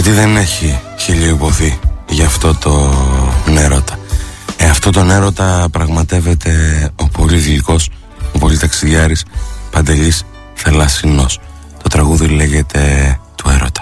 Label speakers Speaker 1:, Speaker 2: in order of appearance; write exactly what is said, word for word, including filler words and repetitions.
Speaker 1: Γιατί δεν έχει χιλιοποθεί για αυτό το έρωτα. Ε, αυτό τον έρωτα πραγματεύεται ο πολύ γλυκός, ο πολύ ταξιδιάρης Παντελής Θελασσινός. Το τραγούδι λέγεται «Του έρωτα».